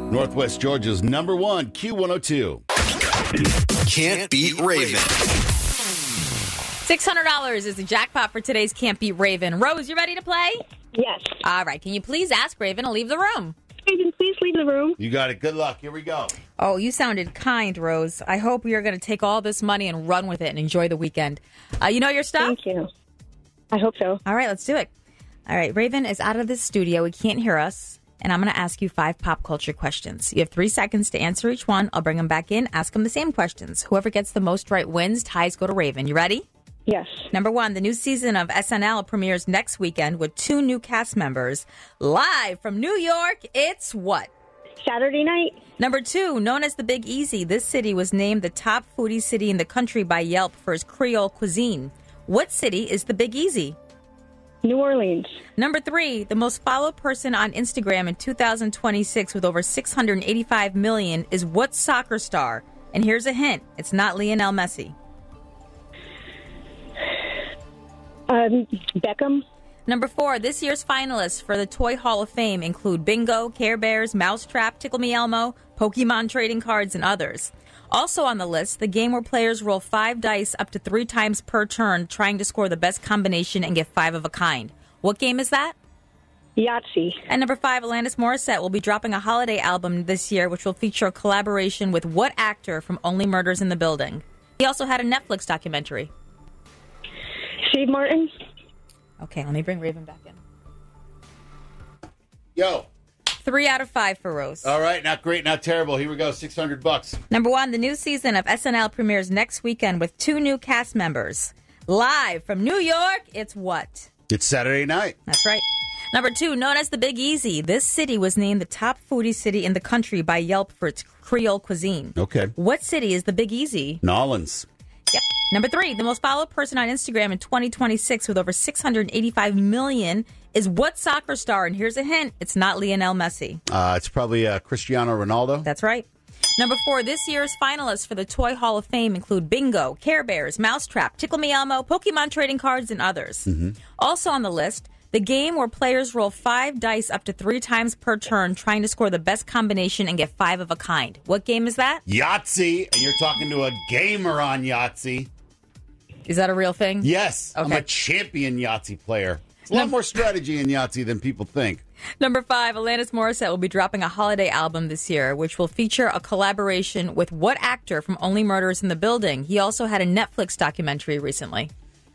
Northwest Georgia's number one Q102. Can't Beat Raven. $600 is the jackpot for today's Can't Beat Raven. Rose, you ready to play? Yes. All right. Can you please ask Raven to leave the room? Raven, please leave the room. You got it. Good luck. Here we go. Oh, you sounded kind, Rose. I hope you're going to take all this money and run with it and enjoy the weekend. You know your stuff? Thank you. I hope so. All right, let's do it. All right, Raven is out of the studio. He can't hear us. And I'm going to ask you 5 pop culture questions. You have 3 seconds to answer each one. I'll bring them back in, ask him the same questions. Whoever gets the most right wins. Ties go to Raven. You ready? Yes. Number 1, the new season of SNL premieres next weekend with 2 new cast members. Live from New York, it's what? Saturday night. Number 2, known as the Big Easy, this city was named the top foodie city in the country by Yelp for its Creole cuisine. What city is the Big Easy? New Orleans. Number 3, the most followed person on Instagram in 2026 with over 685 million is what soccer star? And here's a hint. It's not Lionel Messi. Beckham. Number 4, this year's finalists for the Toy Hall of Fame include Bingo, Care Bears, Mousetrap, Tickle Me Elmo, Pokemon trading cards, and others. Also on the list, the game where players roll 5 dice up to 3 times per turn, trying to score the best combination and get 5 of a kind. What game is that? Yahtzee. And number 5, Alanis Morissette will be dropping a holiday album this year, which will feature a collaboration with what actor from Only Murders in the Building? He also had a Netflix documentary. Steve Martin. Okay, let me bring Raven back in. Yo. 3 out of 5 for Rose. All right. Not great, not terrible. Here we go. $600. Number 1, the new season of SNL premieres next weekend with 2 new cast members. Live from New York, it's what? It's Saturday night. That's right. Number 2, known as the Big Easy, this city was named the top foodie city in the country by Yelp for its Creole cuisine. Okay. What city is the Big Easy? Nolans. Yep. Number 3, the most followed person on Instagram in 2026 with over 685 million is what soccer star? And here's a hint. It's not Lionel Messi. It's probably Cristiano Ronaldo. That's right. Number 4, this year's finalists for the Toy Hall of Fame include Bingo, Care Bears, Mousetrap, Tickle Me Elmo, Pokemon trading cards, and others. Mm-hmm. Also on the list, the game where players roll 5 dice up to 3 times per turn, trying to score the best combination and get 5 of a kind. What game is that? Yahtzee. And you're talking to a gamer on Yahtzee. Is that a real thing? Yes. Okay. I'm a champion Yahtzee player. It's a lot more strategy in Yahtzee than people think. Number 5, Alanis Morissette will be dropping a holiday album this year, which will feature a collaboration with what actor from Only Murders in the Building? He also had a Netflix documentary recently.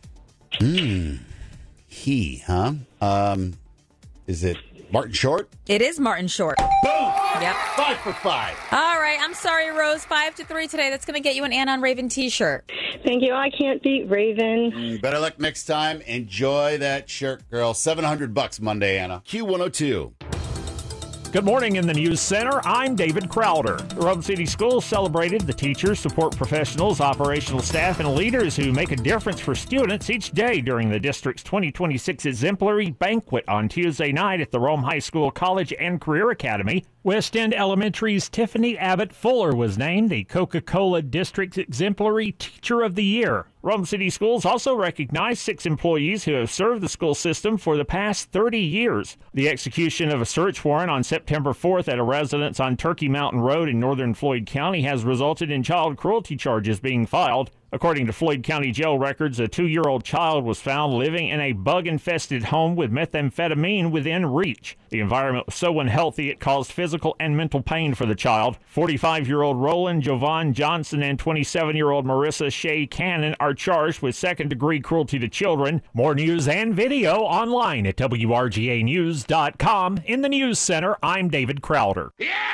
He, huh? Is it Martin Short? It is Martin Short. Boom! Yep. 5 for 5. All right. I'm sorry, Rose. 5-3 today. That's going to get you an Ann on Raven t-shirt. Thank you. I can't beat Raven. Better luck next time. Enjoy that shirt, girl. $700 Monday, Anna. Q102. Good morning in the News Center. I'm David Crowder. The Rome City Schools celebrated the teachers, support professionals, operational staff, and leaders who make a difference for students each day during the district's 2026 Exemplary Banquet on Tuesday night at the Rome High School College and Career Academy. West End Elementary's Tiffany Abbott Fuller was named the Coca-Cola District's Exemplary Teacher of the Year. Rome City Schools also recognized 6 employees who have served the school system for the past 30 years. The execution of a search warrant on September 4th at a residence on Turkey Mountain Road in northern Floyd County has resulted in child cruelty charges being filed. According to Floyd County jail records, a 2-year-old child was found living in a bug-infested home with methamphetamine within reach. The environment was so unhealthy it caused physical and mental pain for the child. 45-year-old Roland Jovan Johnson and 27-year-old Marissa Shea Cannon are charged with second-degree cruelty to children. More news and video online at WRGAnews.com. In the News Center, I'm David Crowder.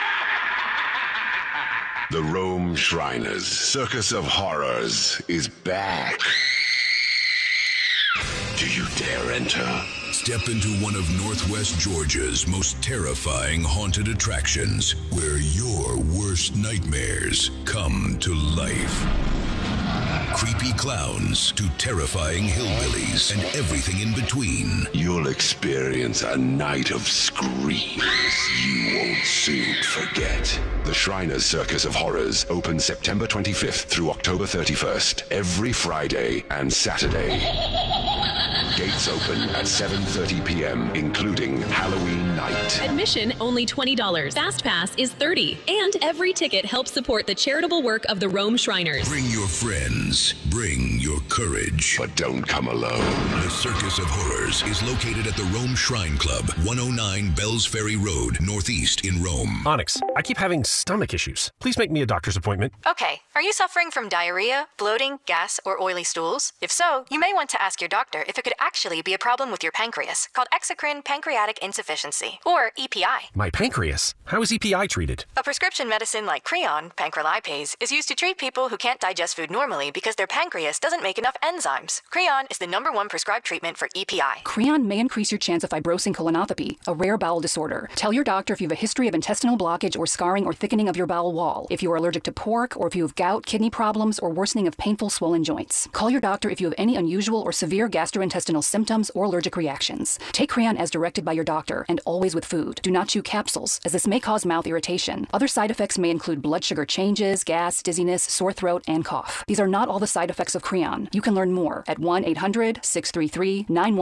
The Rome Shriners Circus of Horrors is back. Do you dare enter? Step into one of Northwest Georgia's most terrifying haunted attractions, where your worst nightmares come to life. Creepy clowns to terrifying hillbillies and everything in between. You'll experience a night of screams you won't soon forget. The Shriners Circus of Horrors opens September 25th through October 31st, every Friday and Saturday. Gates open at 7:30 p.m., including Halloween night. Admission only $20. Fast Pass is $30. And every ticket helps support the charitable work of the Rome Shriners. Bring your friends. Bring your courage. But don't come alone. The Circus of Horrors is located at the Rome Shrine Club, 109 Bells Ferry Road, Northeast in Rome. Onyx, I keep having stomach issues. Please make me a doctor's appointment. Okay, are you suffering from diarrhea, bloating, gas, or oily stools? If so, you may want to ask your doctor if it could actually be a problem with your pancreas, called exocrine pancreatic insufficiency, or EPI. My pancreas? How is EPI treated? A prescription medicine like Creon, pancrelipase, is used to treat people who can't digest food normally because their pancreas doesn't make enough enzymes. Creon is the #1 prescribed treatment for EPI. Creon may increase your chance of fibrosing colonopathy, a rare bowel disorder. Tell your doctor if you have a history of intestinal blockage or scarring or thickening of your bowel wall, if you are allergic to pork, or if you have gout, kidney problems, or worsening of painful swollen joints. Call your doctor if you have any unusual or severe gastrointestinal symptoms or allergic reactions. Take Creon as directed by your doctor, and always with food. Do not chew capsules, as this may cause mouth irritation. Other side effects may include blood sugar changes, gas, dizziness, sore throat, and cough. These are not all the side effects of Creon. You can learn more at 1-800-633-91